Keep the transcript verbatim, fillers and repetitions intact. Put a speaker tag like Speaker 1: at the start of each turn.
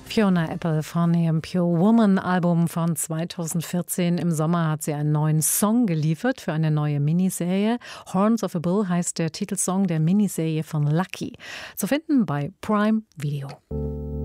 Speaker 1: Fiona Apple von ihrem Pure Woman Album von zweitausendvierzehn. Im Sommer hat sie einen neuen Song geliefert für eine neue Miniserie. Horns of a Bull heißt der Titelsong der Miniserie von Lucky. Zu finden bei Prime Video.